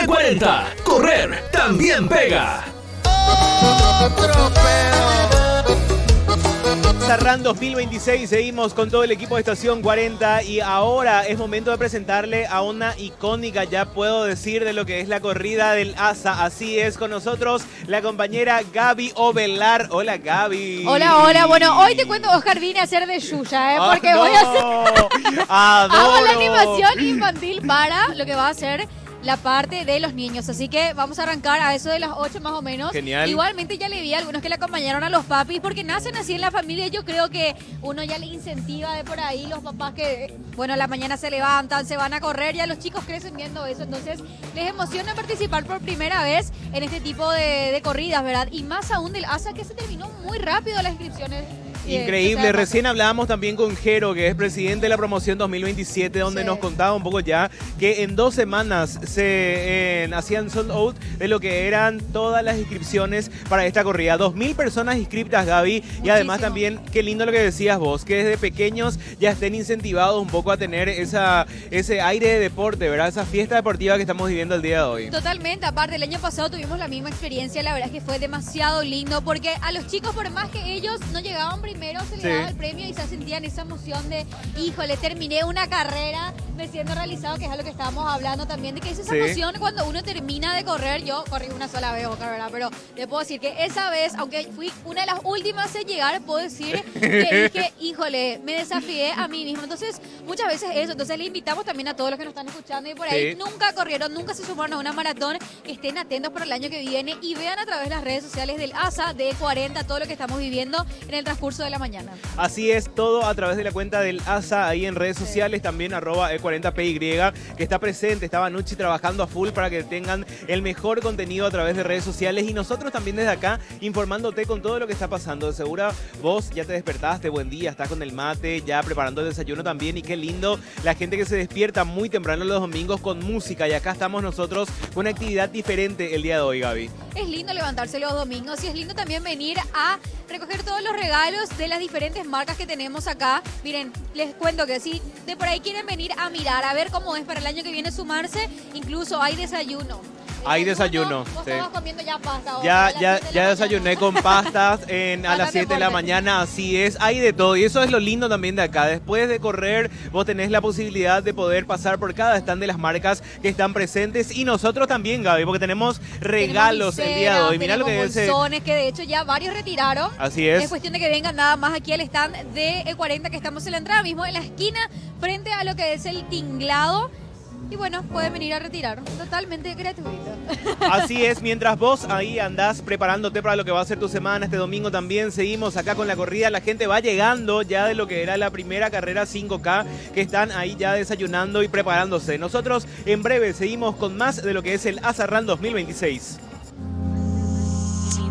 E40. Correr también pega. Sarran 2026, seguimos con todo el equipo de Estación 40 y ahora es momento de presentarle a una icónica, ya puedo decir, de lo que es la corrida del ASA. Así es, con nosotros la compañera Gaby Ovelar. Hola, Gaby. Hola, hola. Bueno, hoy te cuento, Oscar, vine a hacer de Yuya, porque no. voy a hacer... Adoro. Hago la animación infantil para lo que va a ser la parte de los niños, así que vamos a arrancar a eso de las 8 más o menos. Genial. Igualmente ya le vi a algunos que le acompañaron a los papis, porque nacen así en la familia. Yo creo que uno ya le incentiva de por ahí, los papás que, bueno, a la mañana se levantan, se van a correr, ya los chicos crecen viendo eso, entonces les emociona participar por primera vez en este tipo de corridas, ¿verdad? Y más aún del ASA, que se terminó muy rápido las inscripciones. Increíble, recién hablábamos también con Jero, que es presidente de la promoción 2027, donde nos contaba un poco ya que en 2 semanas se hacían sold out de lo que eran todas las inscripciones para esta corrida. 2.000 personas inscritas, Gaby, y además también, qué lindo lo que decías vos, que desde pequeños ya estén incentivados un poco a tener ese aire de deporte, ¿verdad? Esa fiesta deportiva que estamos viviendo el día de hoy. Totalmente, aparte el año pasado tuvimos la misma experiencia, la verdad es que fue demasiado lindo, porque a los chicos, por más que ellos no llegaban primero, se les daba el premio y se sentían esa emoción de, híjole, terminé una carrera, me siento realizado, que es algo que estábamos hablando también, de que es esa emoción cuando uno termina de correr. Yo corrí una sola vez, ¿verdad? Pero le puedo decir que esa vez, aunque fui una de las últimas en llegar, puedo decir que dije, híjole, me desafié a mí mismo. Entonces, muchas veces eso. Entonces, le invitamos también a todos los que nos están escuchando y por ahí nunca corrieron, nunca se sumaron a una maratón, que estén atentos para el año que viene y vean a través de las redes sociales del ASA, de E40, todo lo que estamos viviendo en el transcurso de la mañana. Así es, todo a través de la cuenta del ASA ahí en redes sociales, también @E40PY, que está presente, estaba Nucci trabajando a full para que tengan el mejor contenido a través de redes sociales, y nosotros también desde acá informándote con todo lo que está pasando. De seguro vos ya te despertaste, buen día, estás con el mate, ya preparando el desayuno también, y qué lindo la gente que se despierta muy temprano los domingos con música, y acá estamos nosotros con una actividad diferente el día de hoy, Gaby. Es lindo levantarse los domingos y es lindo también venir a recoger todos los regalos de las diferentes marcas que tenemos acá. Miren, les cuento que si de por ahí quieren venir a mirar, a ver cómo es para el año que viene sumarse, incluso hay desayuno. Hay desayuno. Vos estabas comiendo ya pasta. Ya desayuné con pastas a las 7 de la mañana, así es, hay de todo, y eso es lo lindo también de acá. Después de correr, vos tenés la posibilidad de poder pasar por cada stand de las marcas que están presentes, y nosotros también, Gaby, porque tenemos regalos el día de hoy. Mirá lo que es. Bolsones que de hecho ya varios retiraron. Así es. Es cuestión de que vengan nada más aquí al stand de E40, que estamos en la entrada mismo, en la esquina, frente a lo que es el tinglado. Y bueno, pueden venir a retirar, totalmente gratuito. Así es, mientras vos ahí andás preparándote para lo que va a ser tu semana, este domingo también seguimos acá con la corrida, la gente va llegando ya de lo que era la primera carrera 5K, que están ahí ya desayunando y preparándose. Nosotros en breve seguimos con más de lo que es el ASA Run 2026.